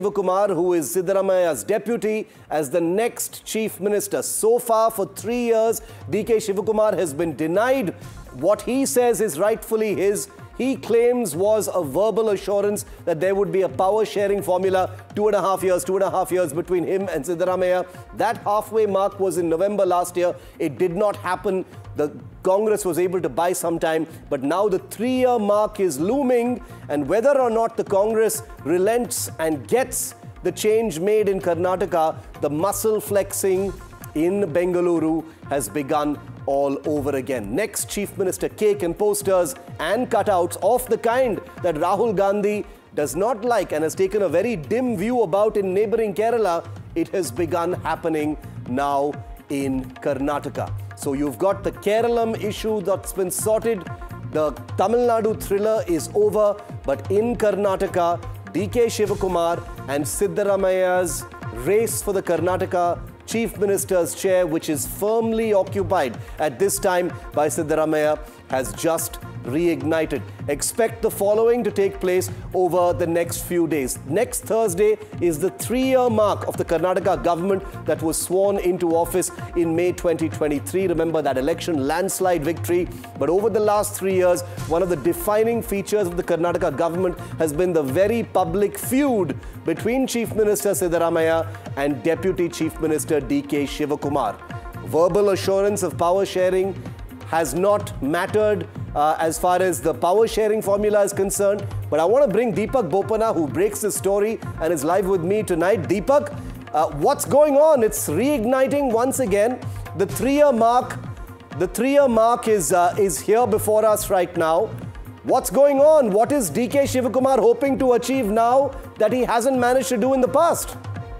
Shivakumar, who is Siddaramaya's deputy, as the next chief minister. So far, for 3 years, DK Shivakumar has been denied what he says is rightfully his. He claims was a verbal assurance that there would be a power-sharing formula 2.5 years between him and Siddaramaya. That halfway mark was in November last year. It did not happen. The Congress was able to buy some time, but now the 3-year mark is looming, and whether or not the Congress relents and gets the change made in Karnataka, the muscle flexing in Bengaluru has begun all over again. Next Chief Minister cake and posters and cutouts of the kind that Rahul Gandhi does not like and has taken a very dim view about in neighboring Kerala, it has begun happening now in Karnataka. So you've got the Keralam issue that's been sorted. The Tamil Nadu thriller is over, but in Karnataka, DK Shivakumar and Siddaramaya's race for the Karnataka Chief Minister's chair, which is firmly occupied at this time by Siddaramaya, has just reignited. Expect the following to take place over the next few days. Next Thursday is the 3-year mark of the Karnataka government that was sworn into office in May 2023. Remember that election, landslide victory. But over the last 3 years, one of the defining features of the Karnataka government has been the very public feud between Chief Minister Siddaramaya and Deputy Chief Minister DK Shivakumar. Verbal assurance of power sharing has not mattered as far as the power sharing formula is concerned. But I want to bring Deepak Bopana, who breaks the story and is live with me tonight. Deepak, what's going on? It's reigniting once again. The 3-year mark is here before us right now. What's going on? What is DK Shivakumar hoping to achieve now that he hasn't managed to do in the past?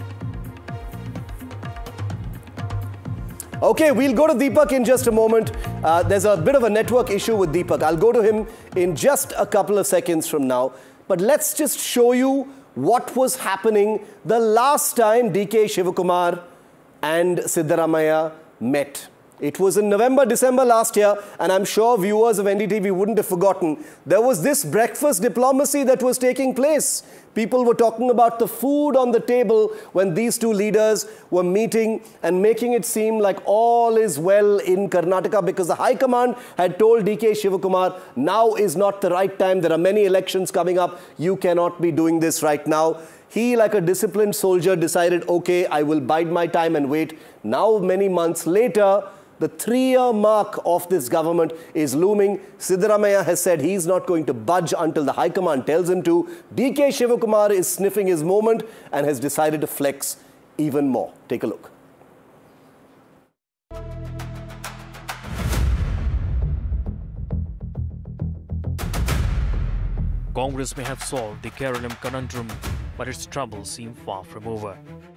Okay, we'll go to Deepak in just a moment. There's a bit of a network issue with Deepak. I'll go to him in just a couple of seconds from now. But let's just show you what was happening the last time DK Shivakumar and Siddaramaya met. It was in November, December last year, and I'm sure viewers of NDTV wouldn't have forgotten. There was this breakfast diplomacy that was taking place. People were talking about the food on the table when these two leaders were meeting and making it seem like all is well in Karnataka, because the High Command had told DK Shivakumar, now is not the right time. There are many elections coming up. You cannot be doing this right now. He, like a disciplined soldier, decided, okay, I will bide my time and wait. Now, many months later, the 3-year mark of this government is looming. Siddaramaya has said he's not going to budge until the High Command tells him to. DK Shivakumar is sniffing his moment and has decided to flex even more. Take a look. Congress may have solved the Keralam conundrum, but its troubles seem far from over.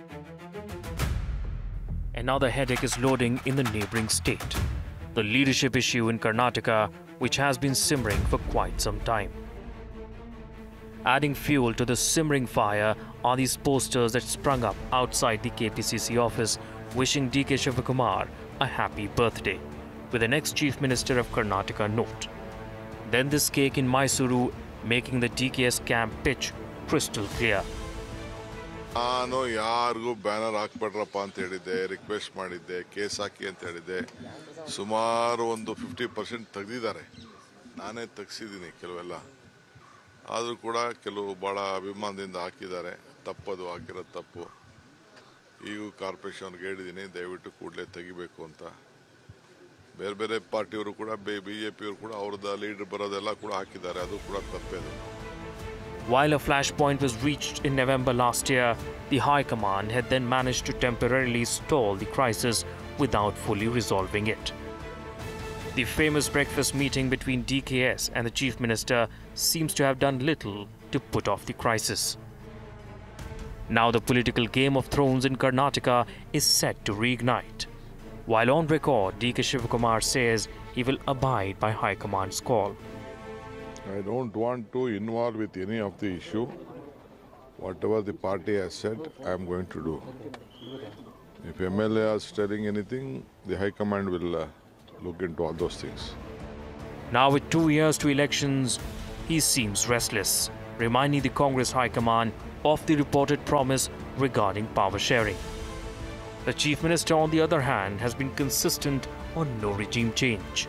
Another headache is loading in the neighbouring state, the leadership issue in Karnataka, which has been simmering for quite some time. Adding fuel to the simmering fire are these posters that sprung up outside the KPCC office wishing DK Shivakumar a happy birthday, with the next Chief Minister of Karnataka note. Then this cake in Mysuru making the DKS camp pitch crystal clear. ನಾನು ಯಾರಿಗೂ banner ಹಾಕ್ಬಿಡ್ರಪ್ಪ ಅಂತ ಹೇಳಿದ್ದೆ, request ಮಾಡಿದ್ದೆ, case ಹಾಕಿ ಅಂತ ಹೇಳಿದ್ದೆ. ಸುಮಾರು ಒಂದು 50% ತೆಗೆದಿದ್ದಾರೆ. ನಾನೇ ತೆಗೆಸಿದ್ದೀನಿ ಕೆಲವೆಲ್ಲ. ಆದರೂ ಕೂಡ ಕೆಲವು ಭಾಳ ಅಭಿಮಾನದಿಂದ ಹಾಕಿದ್ದಾರೆ. ತಪ್ಪದು, ಹಾಕಿರೋದು ತಪ್ಪು. ಈಗ ಕಾರ್ಪೊರೇಷನ್ಗೆ ಹೇಳಿದ್ದೀನಿ, ದಯವಿಟ್ಟು ಕೂಡಲೇ ತೆಗಿಬೇಕು ಅಂತ. ಬೇರೆ ಬೇರೆ ಪಾರ್ಟಿಯವರು ಕೂಡ ಬಿಜೆಪಿಯವರು ಕೂಡ ಅವ್ರದ್ದು ಲೀಡರ್ ಬರೋದೆಲ್ಲ ಕೂಡ ಹಾಕಿದ್ದಾರೆ. ಅದು ಕೂಡ ತಪ್ಪೇದು. While a flashpoint was reached in November last year, the High Command had then managed to temporarily stall the crisis without fully resolving it. The famous breakfast meeting between DKS and the Chief Minister seems to have done little to put off the crisis. Now the political game of thrones in Karnataka is set to reignite. While on record, DK Shivakumar says he will abide by High Command's call. I don't want to involve with any of the issue. Whatever the party has said, I am going to do. If MLA is telling anything, the High Command will look into all those things. Now with 2 years to elections, he seems restless, reminding the Congress High Command of the reported promise regarding power sharing. The Chief Minister, on the other hand, has been consistent on no regime change.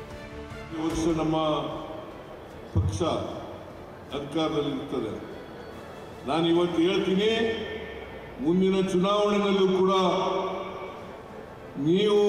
ಮುಂದಿನ ಚುನಾವಣೆಯಲ್ಲೂ ಕೂಡ ನೀವು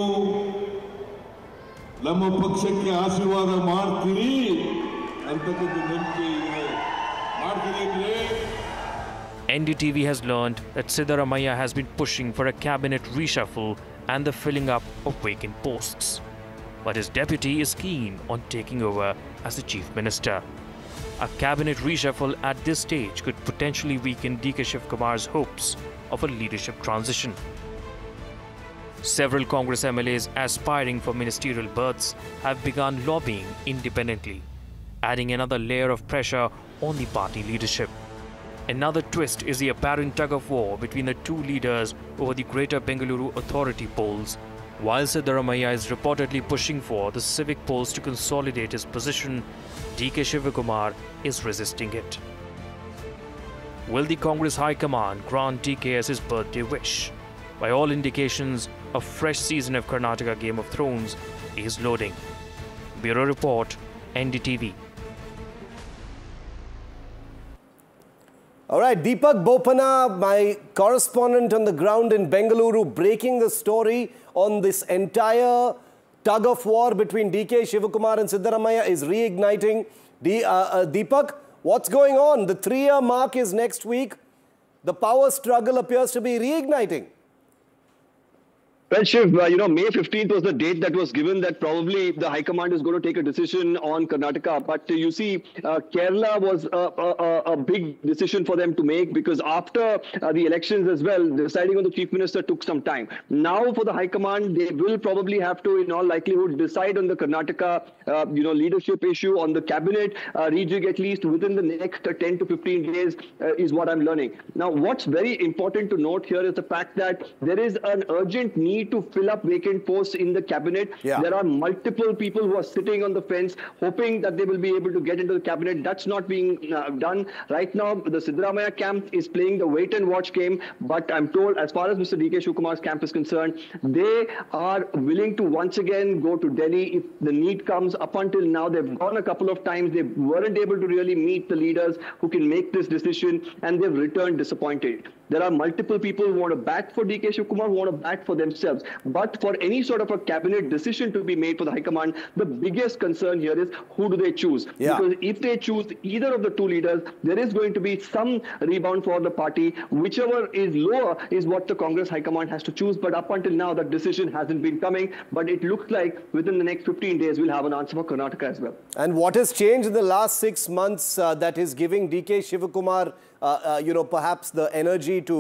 ನಮ್ಮ ಪಕ್ಷಕ್ಕೆ ಆಶೀರ್ವಾದ ಮಾಡ್ತೀರಿ ಅಂತಕ್ಕಂಥ ನಂಬಿಕೆ ಇದೆ. ಮಾಡ್ತೀರಿ. NDTV has learned that Siddaramaiah has been pushing for a cabinet reshuffle and the filling up of vacant posts. But his deputy is keen on taking over as the Chief Minister. A cabinet reshuffle at this stage could potentially weaken DK Shivakumar's hopes of a leadership transition. Several Congress MLAs aspiring for ministerial berths have begun lobbying independently, adding another layer of pressure on the party leadership. Another twist is the apparent tug-of-war between the two leaders over the Greater Bengaluru Authority polls. While Siddaramaiah is reportedly pushing for the civic polls to consolidate his position, DK Shivakumar is resisting it. Will the Congress High Command grant DK as his birthday wish? By all indications, a fresh season of Karnataka Game of Thrones is loading. Bureau Report, NDTV. All right, Deepak Bopana, my correspondent on the ground in Bengaluru, breaking the story on this entire tug-of-war between DK Shivakumar and Siddaramaiah is reigniting. Deepak, what's going on? The 3-year mark is next week. The power struggle appears to be reigniting. Well, Shiv, May 15th was the date that was given that probably the High Command is going to take a decision on Karnataka. But you see, Kerala was a big decision for them to make because after the elections as well, deciding on the Chief Minister took some time. Now for the High Command, they will probably have to, in all likelihood, decide on the Karnataka, leadership issue, on the cabinet rejig at least within the next 10 to 15 days is what I'm learning. Now, what's very important to note here is the fact that there is an urgent need to fill up vacant posts in the cabinet. Yeah. There are multiple people who are sitting on the fence hoping that they will be able to get into the cabinet. That's not being done. Right now, the Siddaramaiah camp is playing the wait and watch game. But I'm told, as far as Mr. DK Shivakumar's camp is concerned, they are willing to once again go to Delhi if the need comes. Up until now, they've gone a couple of times. They weren't able to really meet the leaders who can make this decision, and they've returned disappointed. There are multiple people who want to bat for DK Shivakumar, who want to bat for themselves. But for any sort of a cabinet decision to be made for the High Command, the biggest concern here is who do they choose? Yeah. Because if they choose either of the two leaders, there is going to be some rebound for the party. Whichever is lower is what the Congress High Command has to choose. But up until now, that decision hasn't been coming. But it looks like within the next 15 days, we'll have an answer for Karnataka as well. And what has changed in the last 6 months that is giving DK Shivakumar, perhaps the energy to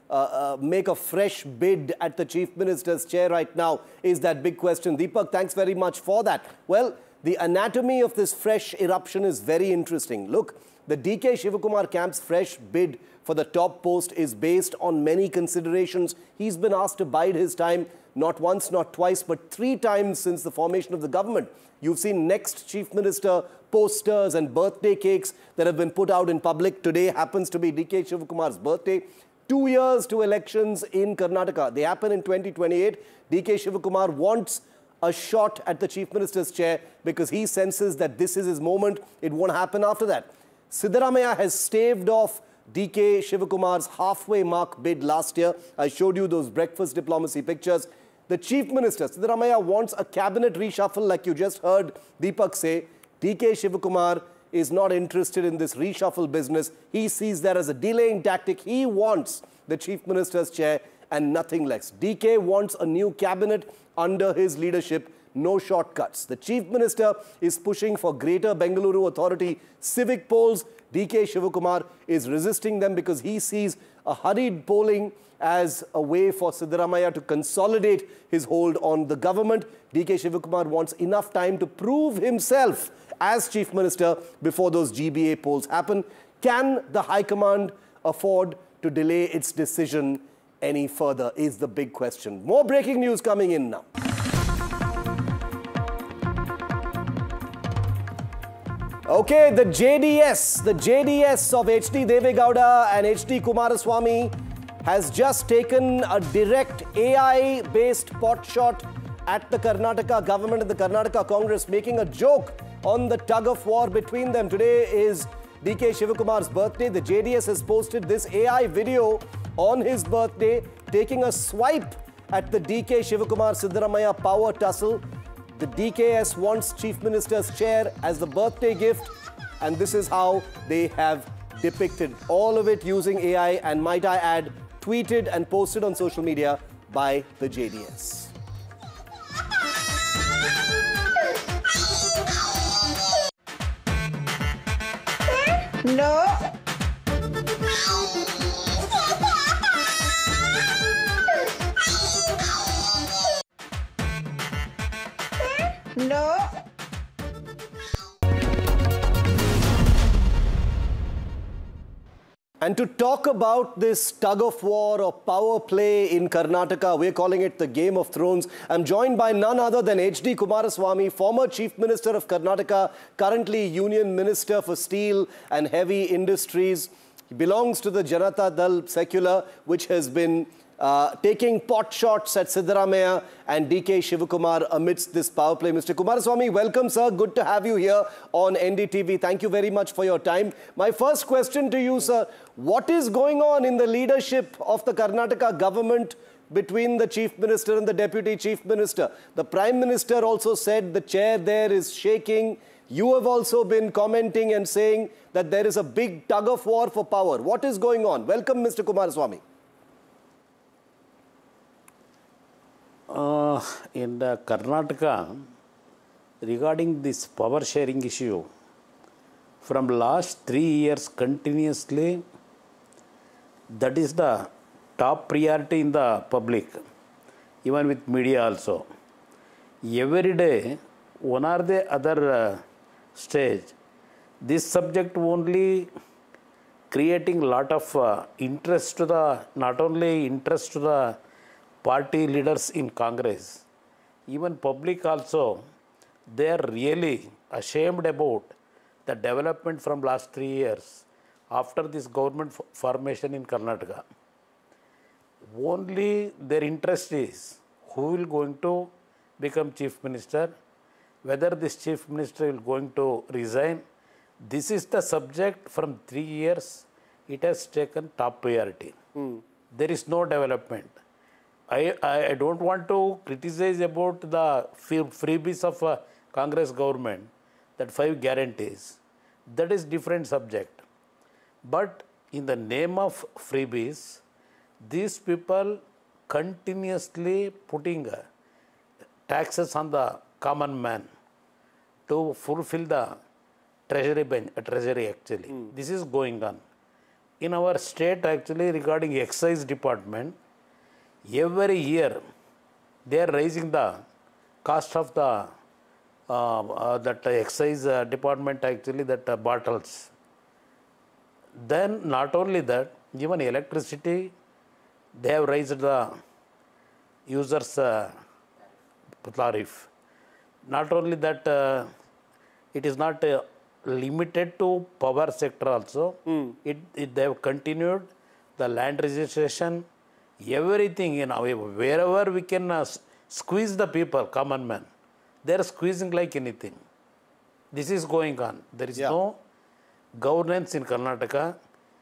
make a fresh bid at the Chief Minister's chair right now is that big question. Deepak, thanks very much for that. Well, the anatomy of this fresh eruption is very interesting. Look, the DK Shivakumar camp's fresh bid for the top post is based on many considerations. He's been asked to bide his time not once, not twice, but 3 times since the formation of the government. You've seen next Chief Minister posters and birthday cakes that have been put out in public. Today happens to be DK Shivakumar's birthday. 2 years to elections in Karnataka. They happen in 2028. DK Shivakumar wants a shot at the Chief Minister's chair because he senses that this is his moment. It won't happen after that. Siddaramaiah has staved off DK Shivakumar's halfway mark bid last year. I showed you those breakfast diplomacy pictures. The Chief Minister, Siddaramaiah, wants a cabinet reshuffle like you just heard Deepak say. DK Shivakumar is not interested in this reshuffle business. He sees that as a delaying tactic. He wants the Chief Minister's chair and nothing less. DK wants a new cabinet under his leadership. No shortcuts. The Chief Minister is pushing for Greater Bengaluru Authority civic polls. DK Shivakumar is resisting them because he sees a hurried polling as a way for Siddaramaiah to consolidate his hold on the government. DK Shivakumar wants enough time to prove himself as Chief Minister before those GBA polls happen. Can the High Command afford to delay its decision any further is the big question. More breaking news coming in now. Okay, the JDS of H.D. Devegowda and H.D. Kumaraswamy has just taken a direct AI-based pot shot at the Karnataka government and the Karnataka Congress, making a joke on the tug of war between them. Today is DK Shivakumar's birthday. The JDS has posted this AI video on his birthday, taking a swipe at the DK Shivakumar Siddaramaiah power tussle. The DKS wants Chief Minister's chair as the birthday gift, and this is how they have depicted all of it using AI, and might I add, tweeted and posted on social media by the JDS. No. No. And to talk about this tug of war or power play in Karnataka, we're calling it the Game of Thrones. I'm joined by none other than H.D. Kumaraswamy, former Chief Minister of Karnataka, currently Union Minister for Steel and Heavy Industries. He belongs to the Janata Dal Secular, which has been taking pot shots at Siddaramaiah and DK Shivakumar amidst this power play. Mr. Kumaraswamy, welcome, sir. Good to have you here on NDTV. Thank you very much for your time. My first question to you, sir, what is going on in the leadership of the Karnataka government between the Chief Minister and the Deputy Chief Minister? The Prime Minister also said the chair there is shaking. You have also been commenting and saying that there is a big tug of war for power. What is going on? Welcome, Mr. Kumaraswamy. In the Karnataka, regarding this power sharing issue, from last 3 years continuously, that is the top priority in the public, even with media also. Every day, one or the other stage, this subject only creating lot of interest to the, not only interest to the party leaders in Congress, even public also, they are really ashamed about the development from last 3 years after this government formation in Karnataka. Only their interest is who will going to become Chief Minister, whether this Chief Minister will going to resign. This is the subject from 3 years. It has taken top priority. There is no development. I don't want to criticize about the freebies of Congress government, that 5 guarantees. That is different subject. But in the name of freebies, these people continuously putting taxes on the common man to fulfill the treasury actually. This is going on. In our state actually, regarding excise department, every year they are raising the cost of the that excise department actually, that bottles. Then not only that, even electricity, they have raised the users tariff. Not only that, it is not limited to power sector also. They have continued the land registration, everything, you know, wherever we can squeeze the people, common man, they are squeezing like anything. This is going on. There is no governance in Karnataka.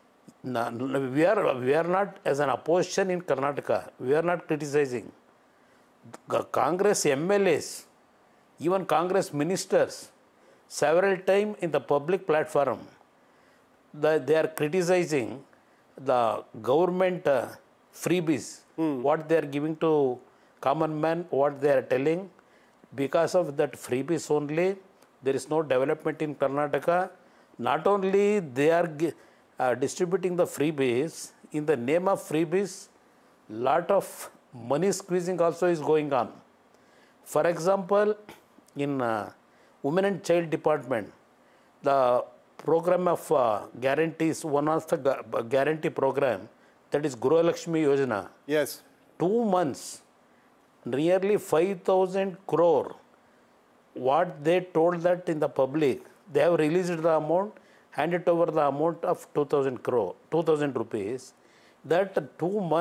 We are not, as an opposition in Karnataka, we are not criticizing. Congress MLAs, even Congress ministers, several times in the public platform, they are criticizing the government freebies, what they are giving to common man, what they are telling. Because of that freebies only, there is no development in Karnataka. Not only they are distributing the freebies, in the name of freebies, lot of money squeezing also is going on. For example, in Women and Child Department, the program of guarantees, one of the guarantee program, that is Guru Lakshmi Yojana. Yes. 2 months, nearly 5,000 crore. What they told that in the public, they have released the amount, handed over the amount of 2,000 rupees. That 2 months